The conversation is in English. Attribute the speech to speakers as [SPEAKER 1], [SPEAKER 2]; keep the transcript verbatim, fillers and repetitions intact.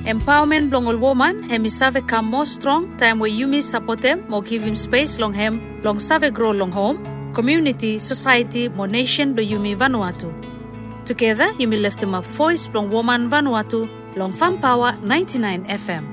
[SPEAKER 1] Empowerment blongol woman hemi save come more strong time where you me support them more give him space long hem long save grow long home community society more nation do you me Vanuatu. Together you me lift him up voice long woman Vanuatu long Fam Power ninety-nine F M.